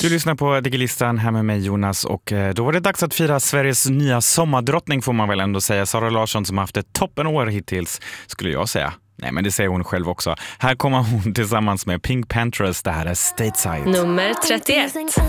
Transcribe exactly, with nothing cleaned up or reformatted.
Du lyssnar på Digilistan här med mig Jonas och då var det dags att fira Sveriges nya sommardrottning får man väl ändå säga. Sara Larsson som haft ett toppenår hittills skulle jag säga. Nej men det säger hon själv också. Här kommer hon tillsammans med Pink Panthers, det här är Stateside. Nummer trettioett.